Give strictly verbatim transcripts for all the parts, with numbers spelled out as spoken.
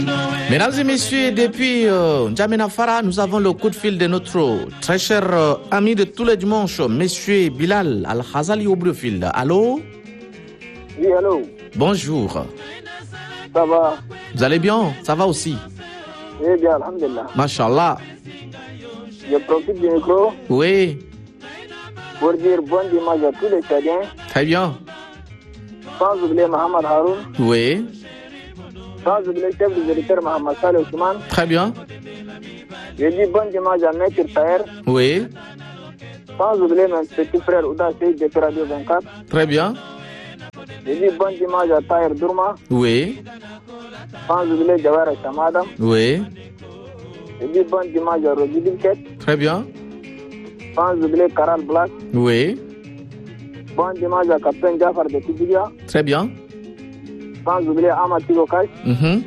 Mesdames et messieurs, depuis euh, N'Djamena Fara, nous avons le coup de fil de notre très cher euh, ami de tous les dimanches, Monsieur Bilal Al-Khazali au bout de fil. Allô? Oui, allô. Bonjour. Ça va? Vous allez bien? Ça va aussi? Oui, bien, alhamdulillah. Masha'Allah. Je profite du micro. Oui. Pour dire bon dimanche à tous les Tchadiens. Très bien. Sans oublier Mohamed Haroun. Oui. Sans oublier le chef du directeur Mohamed Saleh Ousmane. Très bien. Je dis bon dimanche à Maître Taher. Oui. Sans oublier mon petit frère Ouda Seyd de Radio vingt-quatre. Très bien. Je dis bon dimanche à Taher Dourma. Oui. Sans oublier Jawara Chamada. Oui. Je dis bon dimanche à Rogi Bilket. Très bien. Sans oublier Karal Black. Oui. Bon dimanche à Captain Jafar de Tibiria. Très bien. Sans oublier Ahmad Tigokash. Mhm.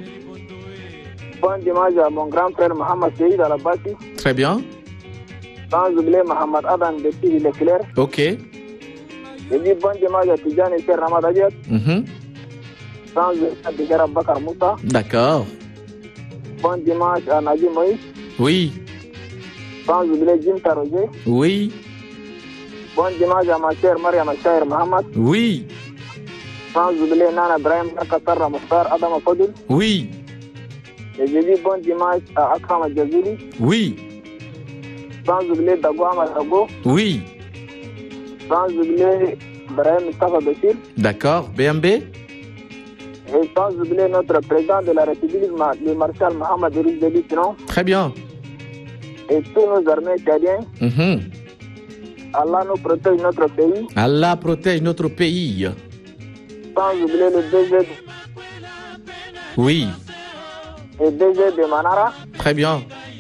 Bon dimanche à mon grand frère Mohamed Seyd à la Bassi. Très bien. Sans oublier Mohamed Adan de Tibi Leclerc. Ok. Je dis bon dimanche à Tidjane Ser Ramadayet. Mhm. Sans oublier Bigara Bakar Moussa. D'accord. Bon dimanche à Naji Moïse. Oui. Sans oublier Jim Taroje. Oui. Bon dimanche à ma chère Mariam Chair Mohamed. Oui. Sans oublier Nana Brahim Katar Ramastar Adam Fadul. Oui. Et je dis bon dimanche à Akram Djazouli. Oui. Sans oublier Dagouama Dago. Oui. Sans oublier Brahim Mustafa Bashir. D'accord. B M B. Et sans oublier notre président de la République, le maréchal Mohamed Riz Deli Sinon. Très bien. Et tous nos armées tchadiens. Mhm. Allah nous protège notre pays. Allah protège notre pays. Sans oublier le D G Oui. et D G de Manara. Très bien.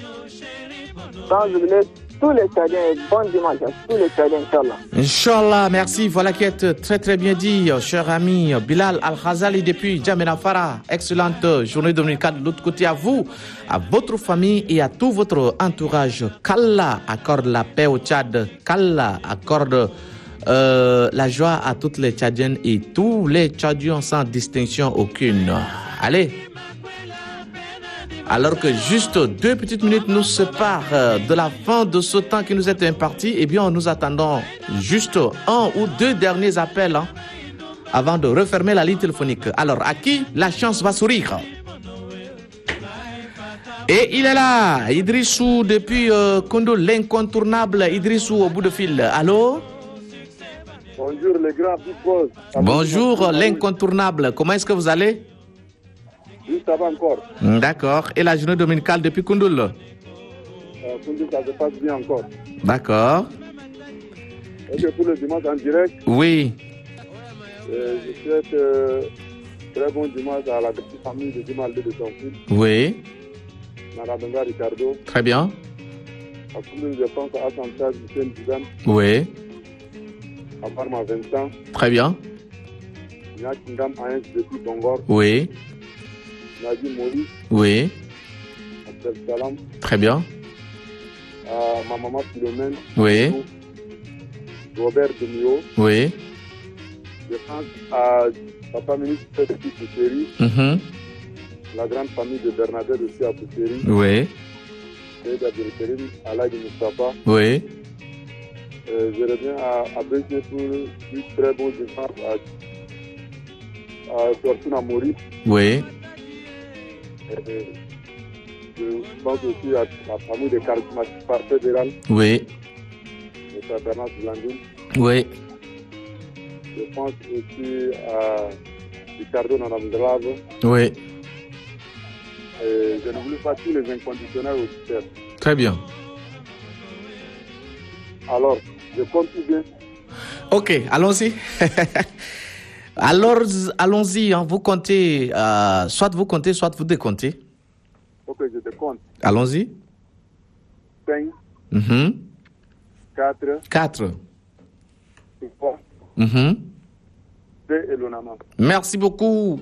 Sans oublier tous les Tchadiens et bon dimanche à tous les Tchadiens, Inch'Allah. Inch'Allah, merci. Voilà qui est très très bien dit, cher ami Bilal Al-Khazali depuis N'Djamena Fara. Excellente journée dominicale de l'autre côté à vous, à votre famille et à tout votre entourage. Qu'Allah accorde la paix au Tchad. Qu'Allah accorde euh, la joie à toutes les Tchadiennes et tous les Tchadiens sans distinction aucune. Allez. Alors que juste deux petites minutes nous séparent de la fin de ce temps qui nous est imparti, eh bien nous attendons juste un ou deux derniers appels hein, avant de refermer la ligne téléphonique. Alors à qui la chance va sourire? Et il est là, Idrissou depuis euh, Kondo, l'incontournable Idrissou au bout de fil. Allô? Bonjour les grands big boss. Bonjour l'incontournable, comment est-ce que vous allez? Oui, ça va encore. D'accord. Et la journée dominicale depuis Koundoul? Euh, Koundoul, ça se passe bien encore. D'accord. Ok, pour le dimanche en direct. Oui. Euh, je souhaite euh, très bon dimanche à la petite famille de Dimalde de son fils. Oui. Naradonga Ricardo. Très bien. À Koundoul, je pense à Sanchaz, Hussein Zidane. Oui. À Parma, Vincent. Très bien. Nyakingam Aens depuis Bongor. Oui. Nadi Maurice. Oui. Abdel Salam. Très bien. À ma maman Philomène. Oui. Robert Demio. Oui. Je pense à papa ministre de Pousseri. Mm-hmm. La grande famille de Bernadette aussi à Pousseri. Oui. Et d'Abdelkerim, Alagi Mustafa. Oui. Euh, je reviens à, à Béziers pour une très beau dimanche à, à Tortuna Maurice. Oui. Et, je pense aussi à la famille de charismatiques par fédéral. Oui. De Tabernas Blandine. Oui. Je pense aussi à Ricardo Nanamdrave. Oui. Et je n'oublie pas tous les inconditionnels auditeurs. Très bien. Alors, je compte bien. Ok, allons-y. Alors, allons-y, hein, vous comptez, euh, soit vous comptez, soit vous décomptez. Ok, je te compte. Allons-y. cinq, Mm-hmm. quatre, quatre. trois, Mm-hmm. deux et l'onama. Merci beaucoup.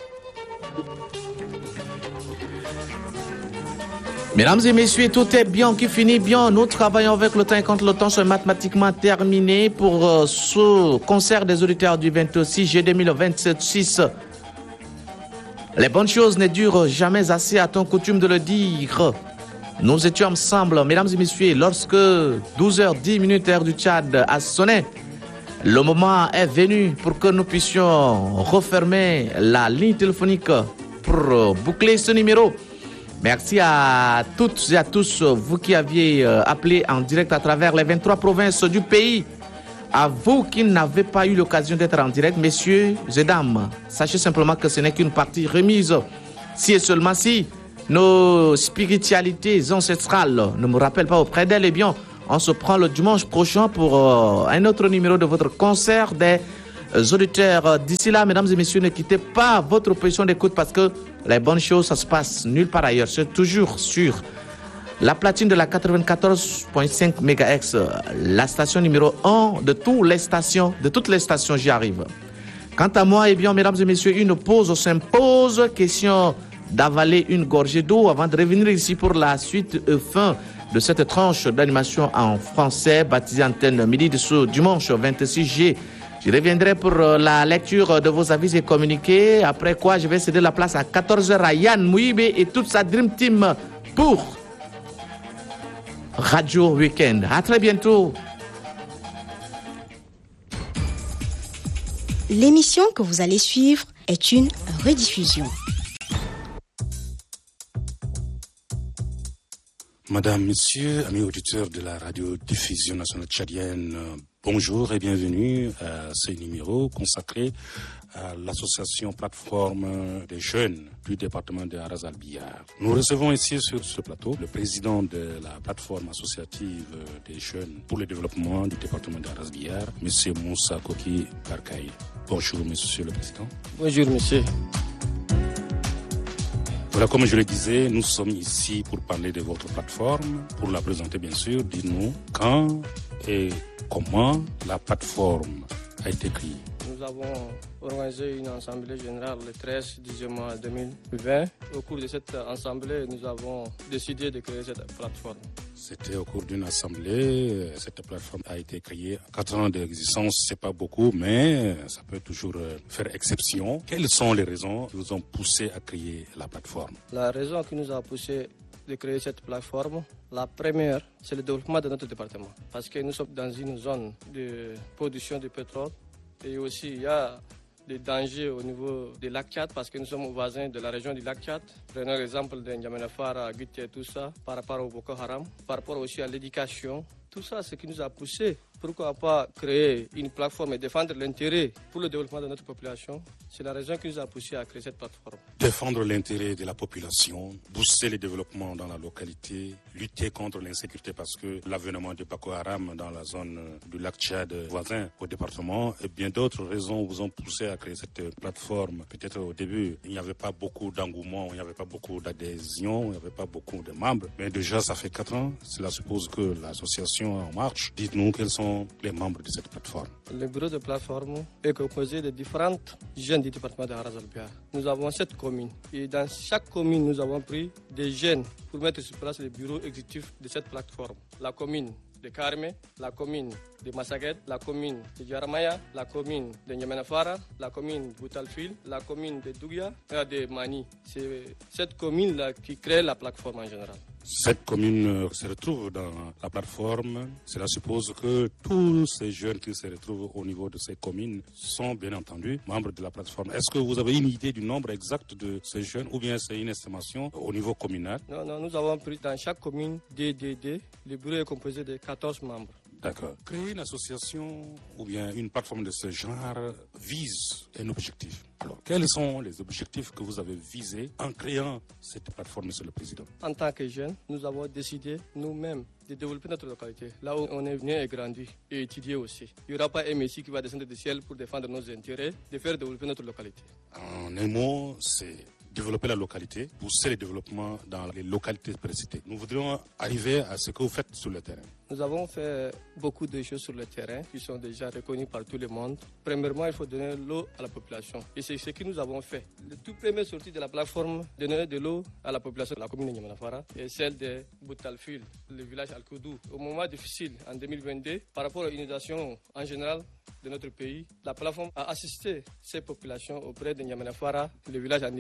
Mesdames et messieurs, tout est bien qui finit bien. Nous travaillons avec le temps et quand le temps soit mathématiquement terminé pour euh, ce concert des auditeurs du vingt-six juillet deux mille vingt-sept six. Les bonnes choses ne durent jamais assez, a-t-on coutume de le dire. Nous étions ensemble, mesdames et messieurs, lorsque douze heures dix heure du Tchad a sonné. Le moment est venu pour que nous puissions refermer la ligne téléphonique pour boucler ce numéro. Merci à toutes et à tous, vous qui aviez appelé en direct à travers les vingt-trois provinces du pays. À vous qui n'avez pas eu l'occasion d'être en direct, messieurs et dames, sachez simplement que ce n'est qu'une partie remise. Si et seulement si nos spiritualités ancestrales ne me rappellent pas auprès d'elles, eh bien, on se prend le dimanche prochain pour euh, un autre numéro de votre concert des auditeurs. D'ici là, mesdames et messieurs, ne quittez pas votre position d'écoute parce que les bonnes choses, ça se passe nulle part ailleurs. C'est toujours sur la platine de la quatre-vingt-quatorze virgule cinq mégahertz, la station numéro un de toutes les stations, de toutes les stations, j'y arrive. Quant à moi, eh bien, mesdames et messieurs, une pause s'impose. Question d'avaler une gorgée d'eau avant de revenir ici pour la suite et fin de cette tranche d'animation en français baptisée Antenne Midi de ce dimanche vingt-six juillet. Je reviendrai pour la lecture de vos avis et communiqués, après quoi je vais céder la place à quatorze heures à Yann Mouibe et toute sa Dream Team pour Radio Weekend. À très bientôt. L'émission que vous allez suivre est une rediffusion. Madame, Monsieur, amis auditeurs de la radiodiffusion nationale tchadienne, bonjour et bienvenue à ce numéro consacré à l'association plateforme des jeunes du département de Aras-Albillard. Nous recevons ici sur ce plateau le président de la plateforme associative des jeunes pour le développement du département de Aras-Albillard, M. Moussa Koki Barkaï. Bonjour, Monsieur le Président. Bonjour, Monsieur. Voilà, comme je le disais, nous sommes ici pour parler de votre plateforme, pour la présenter bien sûr. Dites-nous quand et comment la plateforme a été créée. Nous avons organisé une assemblée générale le treize mois deux mille vingt. Au cours de cette assemblée, nous avons décidé de créer cette plateforme. C'était au cours d'une assemblée. Cette plateforme a été créée. Quatre ans d'existence, c'est pas beaucoup, mais ça peut toujours faire exception. Quelles sont les raisons qui vous ont poussé à créer la plateforme? La raison qui nous a poussé de créer cette plateforme, la première, c'est le développement de notre département. Parce que nous sommes dans une zone de production de pétrole. Et aussi, il y a des dangers au niveau du lac Tchad parce que nous sommes voisins de la région du lac Tchad. Prenons l'exemple de N'Djamena Fara, Guité et tout ça, par rapport au Boko Haram, par rapport aussi à l'éducation. Tout ça, c'est ce qui nous a poussé. Pourquoi pas créer une plateforme et défendre l'intérêt pour le développement de notre population? C'est la raison qui nous a poussé à créer cette plateforme. Défendre l'intérêt de la population, booster le développement dans la localité, lutter contre l'insécurité parce que l'avènement de Boko Haram dans la zone du lac Tchad voisin au département et bien d'autres raisons vous ont poussé à créer cette plateforme. Peut-être au début, il n'y avait pas beaucoup d'engouement, il n'y avait pas beaucoup d'adhésion, il n'y avait pas beaucoup de membres. Mais déjà, ça fait quatre ans. Cela suppose que l'association est en marche. Dites-nous quels sont les membres de cette plateforme. Le bureau de plateforme est composé de différentes jeunes du département de Aras-Albillard. Nous avons sept communes et dans chaque commune, nous avons pris des jeunes pour mettre sur place le bureau exécutif de cette plateforme. La commune de Karmé, la commune de Massaguet, la commune de Djaramaya, la commune de N'Djamena Fara, la commune de Boutalfil, la commune de Dougia et de Mani. C'est cette commune-là qui crée la plateforme en général. Cette commune se retrouve dans la plateforme. Cela suppose que tous ces jeunes qui se retrouvent au niveau de ces communes sont bien entendu membres de la plateforme. Est-ce que vous avez une idée du nombre exact de ces jeunes ou bien c'est une estimation au niveau communal? Non, non, nous avons pris dans chaque commune D D D. Le bureau est composé de quatorze membres. D'accord. Créer une association ou bien une plateforme de ce genre vise un objectif. Alors, quels sont les objectifs que vous avez visés en créant cette plateforme, Monsieur le Président? En tant que jeunes, nous avons décidé nous-mêmes de développer notre localité, là où on est venu et grandi, et étudier aussi. Il n'y aura pas un messie qui va descendre du ciel pour défendre nos intérêts, de faire développer notre localité. En un mot, c'est développer la localité, pousser le développement dans les localités précitées. Nous voudrions arriver à ce que vous faites sur le terrain. Nous avons fait beaucoup de choses sur le terrain qui sont déjà reconnues par tout le monde. Premièrement, il faut donner l'eau à la population. Et c'est ce que nous avons fait. Le tout premier sortie de la plateforme, donner de l'eau à la population de la commune de N'Djamena Fara et celle de Boutalfil, le village Al-Koudou. Au moment difficile, en deux mille vingt-deux, par rapport à l'inondation en général de notre pays, la plateforme a assisté ces populations auprès de N'Djamena Fara, le village Anibek,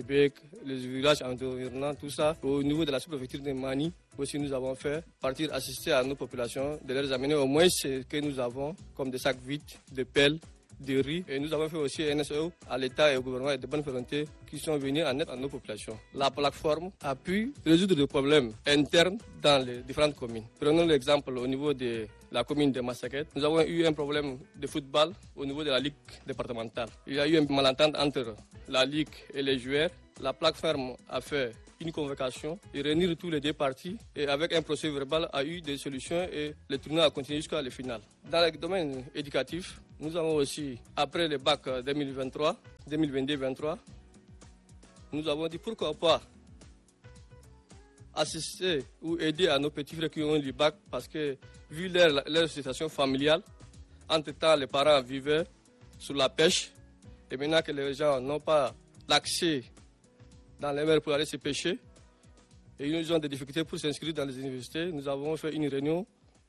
les villages environnants, tout ça. Au niveau de la sous-préfecture de Mani, aussi nous avons fait partir assister à nos populations, de leur amener au moins ce que nous avons, comme des sacs vides, des pelles, de riz. Et nous avons fait aussi un S O à l'État et au gouvernement et de bonne volonté qui sont venus en aide à nos populations. La plateforme a pu résoudre des problèmes internes dans les différentes communes. Prenons l'exemple au niveau de la commune de Massaguet. Nous avons eu un problème de football au niveau de la ligue départementale. Il y a eu un malentente entre la ligue et les joueurs. La plateforme a fait une convocation et réunir tous les deux parties et avec un procès verbal a eu des solutions et le tournoi a continué jusqu'à la finale. Dans le domaine éducatif, nous avons aussi, après le bac deux mille vingt-trois, deux mille vingt-deux vingt-trois, nous avons dit pourquoi pas assister ou aider à nos petits frères qui ont eu le bac parce que vu leur, leur situation familiale, entre-temps les parents vivaient sur la pêche et maintenant que les gens n'ont pas l'accès dans les mers pour aller se pêcher et ils ont des difficultés pour s'inscrire dans les universités, nous avons fait une réunion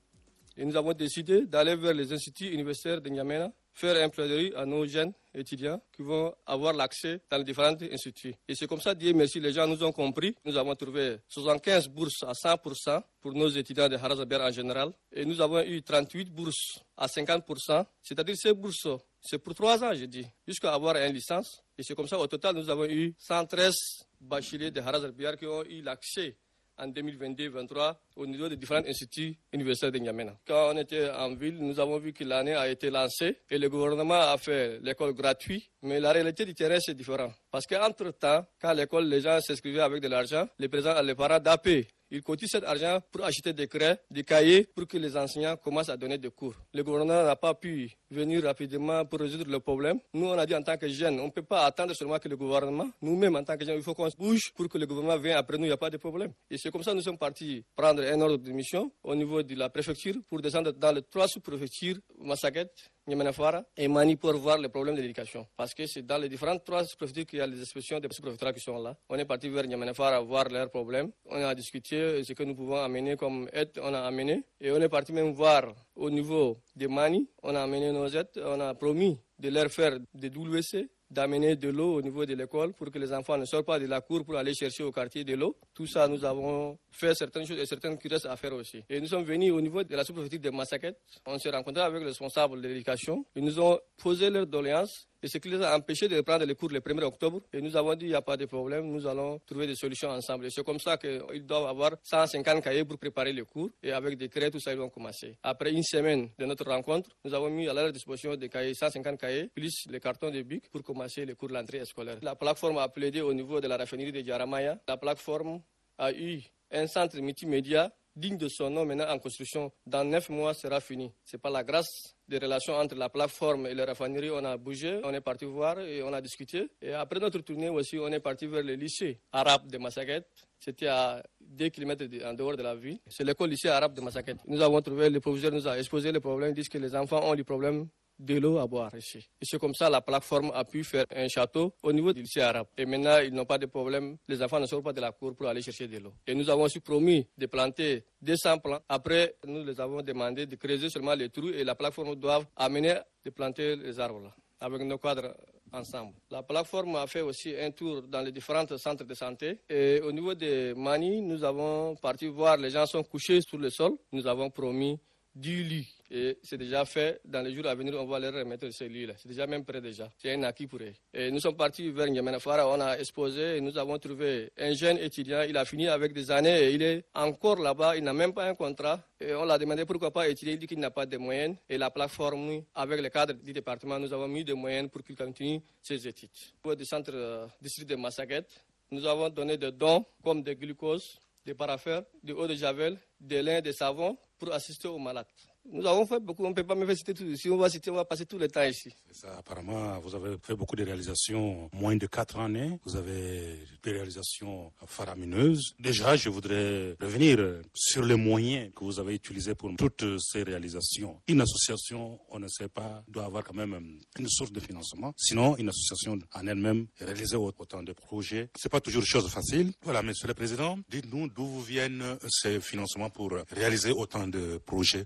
et nous avons décidé d'aller vers les instituts universitaires de N'Djamena, faire un plaidoyer à nos jeunes étudiants qui vont avoir l'accès dans les différents instituts. Et c'est comme ça, Dieu merci, les gens nous ont compris. Nous avons trouvé soixante-quinze bourses à cent pour cent pour nos étudiants de Harazabert en général. Et nous avons eu trente-huit bourses à cinquante pour cent. C'est-à-dire ces bourses, c'est pour trois ans, je dis, jusqu'à avoir une licence. Et c'est comme ça, au total, nous avons eu cent treize bacheliers de Harazabert qui ont eu l'accès en deux mille vingt-deux vingt-trois au niveau des différents instituts universitaires de N'Djamena. Quand on était en ville, nous avons vu que l'année a été lancée et le gouvernement a fait l'école gratuite. Mais la réalité du terrain, c'est différent. Parce qu'entre-temps, quand l'école, les gens s'inscrivaient avec de l'argent, les, présents, les parents d'A P, ils cotisent cet argent pour acheter des craies, des cahiers, pour que les enseignants commencent à donner des cours. Le gouvernement n'a pas pu venir rapidement pour résoudre le problème. Nous, on a dit en tant que jeunes, on ne peut pas attendre seulement que le gouvernement, nous-mêmes en tant que jeunes, il faut qu'on se bouge pour que le gouvernement vienne après nous, il n'y a pas de problème. Et c'est comme ça que nous sommes partis prendre un ordre de mission au niveau de la préfecture pour descendre dans les trois sous-préfectures, Massaguet, N'Djamena et Mani pour voir les problèmes de l'éducation. Parce que c'est dans les différentes trois sous-préfectures qu'il y a les expressions des sous-préfectures qui sont là. On est parti vers N'Djamena voir leurs problèmes. On a discuté ce que nous pouvons amener comme aide, on a amené. Et on est parti même voir au niveau de Mani. On a amené nos aides, on a promis de leur faire des W C, d'amener de l'eau au niveau de l'école pour que les enfants ne sortent pas de la cour pour aller chercher au quartier de l'eau. Tout ça, nous avons fait certaines choses et certaines qui restent à faire aussi. Et nous sommes venus au niveau de la sous-préfecture de Massaguet. On s'est rencontré avec les responsables de l'éducation. Ils nous ont posé leurs doléances et ce qui les a empêchés de prendre les cours le premier octobre. Et nous avons dit, il n'y a pas de problème, nous allons trouver des solutions ensemble. Et c'est comme ça qu'ils doivent avoir cent cinquante cahiers pour préparer les cours. Et avec des craies, tout ça, ils vont commencer. Après une semaine de notre rencontre, nous avons mis à leur disposition des cahiers, cent cinquante cahiers, plus les cartons de bic pour commencer les cours de l'entrée scolaire. La plateforme a plaidé au niveau de la raffinerie de Djaramaya. La plateforme a eu un centre multimédia digne de son nom maintenant en construction. Dans neuf mois, sera fini. C'est par la grâce des relations entre la plateforme et la raffinerie, on a bougé, on est parti voir et on a discuté. Et après notre tournée aussi, on est parti vers le lycée arabe de Massaguet. C'était à deux kilomètres en dehors de la ville. C'est l'école lycée arabe de Massaguet. Nous avons trouvé, le proviseur nous a exposé le problème, disent que les enfants ont des problèmes de l'eau à boire ici. Et c'est comme ça la plateforme a pu faire un château au niveau du lycée arabe. Et maintenant, ils n'ont pas de problème. Les enfants ne sortent pas de la cour pour aller chercher de l'eau. Et nous avons aussi promis de planter deux cents plants. Après, nous les avons demandé de creuser seulement les trous et la plateforme doit amener de planter les arbres là, avec nos cadres ensemble. La plateforme a fait aussi un tour dans les différents centres de santé. Et au niveau de Mani, nous avons parti voir les gens sont couchés sur le sol. Nous avons promis du lit. Et c'est déjà fait. Dans les jours à venir, on va leur remettre ce lit-là. C'est déjà même prêt déjà. C'est un acquis pour eux. Et nous sommes partis vers N'Djamena. On a exposé et nous avons trouvé un jeune étudiant. Il a fini avec des années et il est encore là-bas. Il n'a même pas un contrat. Et on l'a demandé pourquoi pas étudier. Il dit qu'il n'a pas de moyens. Et la plateforme, avec le cadre du département, nous avons mis des moyens pour qu'il continue ses études. Au centre euh, district de Massaguet, nous avons donné des dons comme des glucoses, des paraffeurs, de eau de javel, des lins, des savons pour assister aux malades. Nous avons fait beaucoup, on ne peut pas me citer tout. Si on va citer, on va passer tout le temps ici. Ça, apparemment, vous avez fait beaucoup de réalisations, moins de quatre années. Vous avez des réalisations faramineuses. Déjà, je voudrais revenir sur les moyens que vous avez utilisés pour toutes ces réalisations. Une association, on ne sait pas, doit avoir quand même une source de financement. Sinon, une association en elle-même réaliser autant de projets, c'est pas toujours chose facile. Voilà, Monsieur le Président, dites-nous d'où vous viennent ces financements pour réaliser autant de projets. La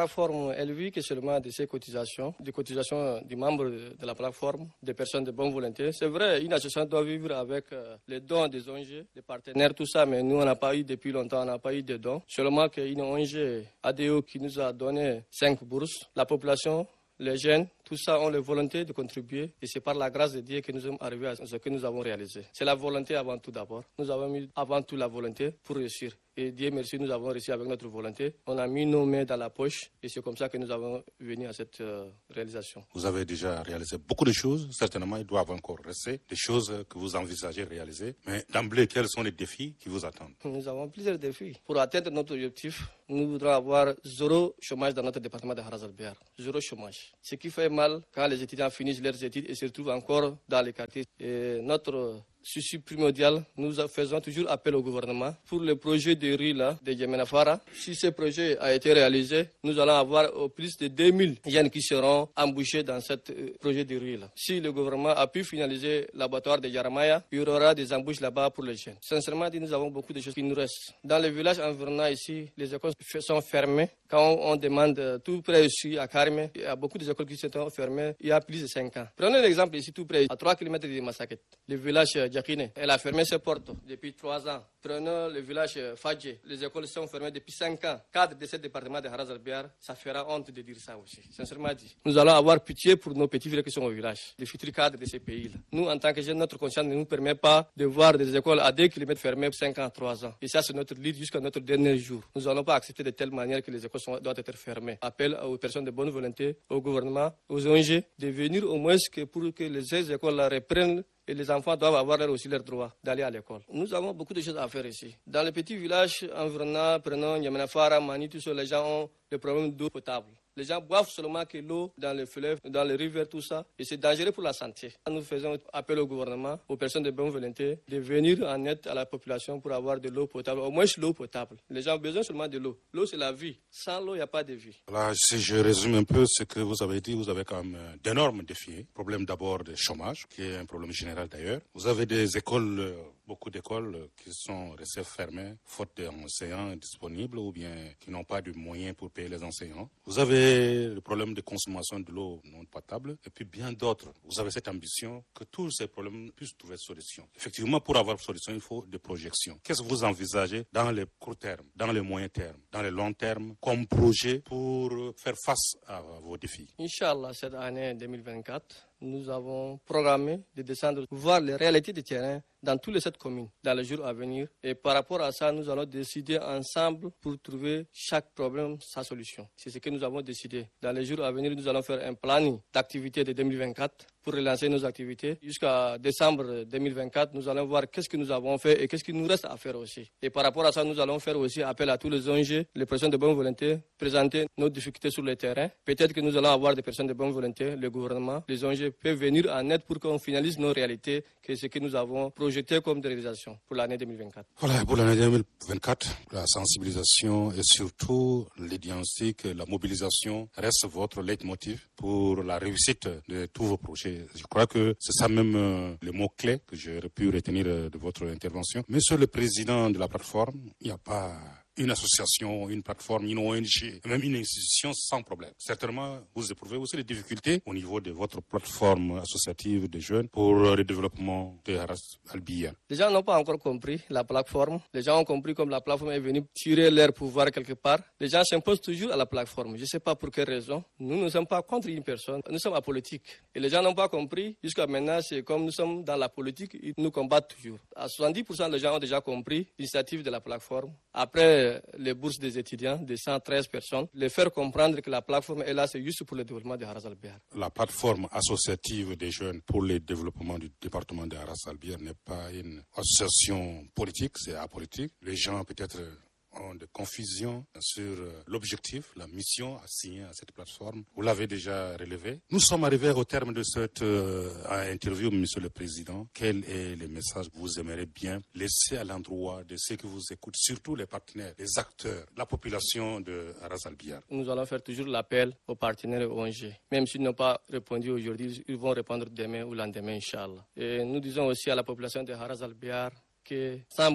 plateforme, elle vit que seulement de ses cotisations, des cotisations des membres de, de la plateforme, des personnes de bonne volonté. C'est vrai, une association doit vivre avec euh, les dons des O N G, des partenaires, tout ça, mais nous, on n'a pas eu depuis longtemps, on n'a pas eu de dons. Seulement qu'une O N G, A D O, qui nous a donné cinq bourses, la population, les jeunes, tout ça ont la volonté de contribuer et c'est par la grâce de Dieu que nous sommes arrivés à ce que nous avons réalisé. C'est la volonté avant tout d'abord. Nous avons mis avant tout la volonté pour réussir. Et Dieu merci, nous avons réussi avec notre volonté. On a mis nos mains dans la poche et c'est comme ça que nous avons venu à cette euh, réalisation. Vous avez déjà réalisé beaucoup de choses. Certainement, il doit encore rester des choses que vous envisagez réaliser. Mais d'emblée, quels sont les défis qui vous attendent? Nous avons plusieurs défis. Pour atteindre notre objectif, nous voudrons avoir zéro chômage dans notre département de Haras-Albiar. Zéro chômage. Ce qui fait mal quand les étudiants finissent leurs études et se retrouvent encore dans les quartiers. Et notre souci primordial, nous faisons toujours appel au gouvernement pour le projet de riz là, de Djamena-Fara. Si ce projet a été réalisé, nous allons avoir au plus de deux mille jeunes qui seront embauchés dans ce projet de riz là. Si le gouvernement a pu finaliser l'abattoir de Yaramaya, il y aura des embauches là-bas pour les jeunes. Sincèrement, nous avons beaucoup de choses qui nous restent. Dans les villages environnants ici, les écoles sont fermées. Quand on demande tout près ici à Karmé, il y a beaucoup d'écoles qui sont fermées il y a plus de cinq ans. Prenez l'exemple ici tout près, à trois kilomètres de Massaket, le village Djakine. Elle a fermé ses portes depuis trois ans. Prenez le village Fadje, les écoles sont fermées depuis cinq ans. Cadre de ce département de Haras-Albiar, ça fera honte de dire ça aussi, sincèrement dit. Nous allons avoir pitié pour nos petits villages qui sont au village, les futurs cadres de ces pays-là. Nous, en tant que jeunes, notre conscience ne nous permet pas de voir des écoles à deux kilomètres fermées cinq ans, trois ans. Et ça, c'est notre lutte jusqu'à notre dernier jour. Nous n'allons pas accepter de telle manière que les écoles sont, doivent être fermées. Appel aux personnes de bonne volonté, au gouvernement, aux O N G, de venir au moins que pour que les ces écoles-là reprennent. Et les enfants doivent avoir aussi leur droit d'aller à l'école. Nous avons beaucoup de choses à faire ici. Dans les petits villages environnants, prenons Yamenafara, Mani, tout ça, les gens ont le problème d'eau potable. Les gens boivent seulement que l'eau dans les fleuves, dans les rivières, tout ça. Et c'est dangereux pour la santé. Nous faisons appel au gouvernement, aux personnes de bonne volonté, de venir en aide à la population pour avoir de l'eau potable. Au moins l'eau potable. Les gens ont besoin seulement de l'eau. L'eau, c'est la vie. Sans l'eau, il n'y a pas de vie. Voilà, si je résume un peu ce que vous avez dit, vous avez quand même d'énormes défis. Problème d'abord de chômage, qui est un problème général d'ailleurs. Vous avez des écoles, beaucoup d'écoles qui sont restées fermées, faute d'enseignants disponibles ou bien qui n'ont pas de moyens pour payer les enseignants. Vous avez le problème de consommation de l'eau non potable et puis bien d'autres. Vous avez cette ambition que tous ces problèmes puissent trouver solution. Effectivement, pour avoir solution, il faut des projections. Qu'est-ce que vous envisagez dans les courts termes, dans les moyens termes, dans les longs termes, comme projet pour faire face à vos défis? Inch'Allah, cette année deux mille vingt-quatre, nous avons programmé de descendre voir les réalités du terrain dans toutes les sept communes dans les jours à venir. Et par rapport à ça, nous allons décider ensemble pour trouver chaque problème sa solution. C'est ce que nous avons décidé. Dans les jours à venir, nous allons faire un planning d'activités de deux mille vingt-quatre pour relancer nos activités. Jusqu'à décembre deux mille vingt-quatre, nous allons voir qu'est-ce que nous avons fait et qu'est-ce qu'il nous reste à faire aussi. Et par rapport à ça, nous allons faire aussi appel à tous les O N G, les personnes de bonne volonté, présenter nos difficultés sur le terrain. Peut-être que nous allons avoir des personnes de bonne volonté, le gouvernement, les O N G peuvent venir en aide pour qu'on finalise nos réalités, que ce que nous avons projeté comme des réalisations pour l'année deux mille vingt-quatre. Voilà, pour l'année deux mille vingt-quatre, la sensibilisation et surtout les diagnostics, la mobilisation reste votre leitmotiv pour la réussite de tous vos projets. Je crois que c'est ça même euh, le mot-clé que j'aurais pu retenir euh, de votre intervention. Monsieur le président de la plateforme, il n'y a pas une association, une plateforme, une O N G, même une institution sans problème. Certainement, vous éprouvez aussi des difficultés au niveau de votre plateforme associative des jeunes pour le développement de Haras-Albiar. Les gens n'ont pas encore compris la plateforme. Les gens ont compris comme la plateforme est venue tirer leur pouvoir quelque part. Les gens s'imposent toujours à la plateforme. Je ne sais pas pour quelle raison. Nous ne sommes pas contre une personne. Nous sommes apolitiques. Et les gens n'ont pas compris. Jusqu'à maintenant, c'est comme nous sommes dans la politique, ils nous combattent toujours. À soixante-dix pour cent des gens ont déjà compris l'initiative de la plateforme. Après les bourses des étudiants de cent treize personnes, les faire comprendre que la plateforme est là, c'est juste pour le développement de Haras-Albiar. La plateforme associative des jeunes pour le développement du département de Haras-Albiar n'est pas une association politique, c'est apolitique. Les gens peut-être ont de confusion sur l'objectif, la mission assignée à cette plateforme. Vous l'avez déjà relevé. Nous sommes arrivés au terme de cette euh, interview, Monsieur le Président. Quel est le message que vous aimeriez bien laisser à l'endroit de ceux qui vous écoutent, surtout les partenaires, les acteurs, la population de Haras-Albiar? Nous allons faire toujours l'appel aux partenaires et aux O N G. Même s'ils n'ont pas répondu aujourd'hui, ils vont répondre demain ou lendemain, Inch'Allah. Et nous disons aussi à la population de Haras-Albiar que semble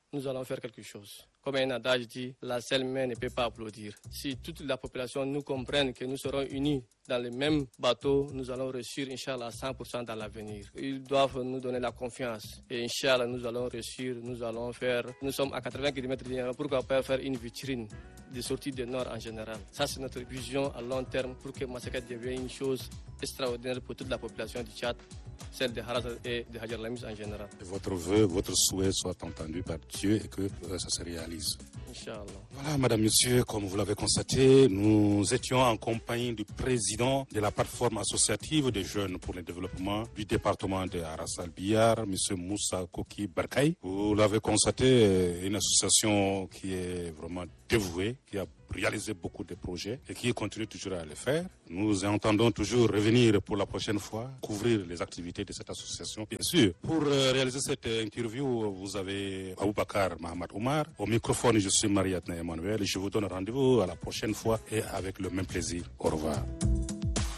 nous allons faire quelque chose. Comme un adage dit, la seule main ne peut pas applaudir. Si toute la population nous comprenne que nous serons unis dans le même bateau, nous allons réussir, Inch'Allah, à cent pour cent dans l'avenir. Ils doivent nous donner la confiance. Et Inch'Allah, nous allons réussir, nous allons faire... Nous sommes à quatre-vingts kilomètres de Niamey, pourquoi pas faire une vitrine des sorties du Nord en général. Ça, c'est notre vision à long terme pour que Massaka devienne une chose extraordinaire pour toute la population du Tchad, celle de Haras et de Hadjar Lamis en général. Que votre vœu, votre souhait soit entendu par Dieu et que euh, ça se réalise. Inch'Allah. Voilà, madame, monsieur, comme vous l'avez constaté, nous étions en compagnie du président de la plateforme associative des jeunes pour le développement du département de Haras Al-Biyar, monsieur Moussa Koki Barkay. Vous l'avez constaté, une association qui est vraiment dévouée, qui a réalisé beaucoup de projets et qui continue toujours à le faire. Nous entendons toujours revenir pour la prochaine fois, couvrir les activités de cette association. Bien sûr, pour euh, réaliser cette interview, vous avez Aboubakar Mahamad Oumar. Au microphone, je suis Mariatna Emmanuel et je vous donne rendez-vous à la prochaine fois et avec le même plaisir. Au revoir.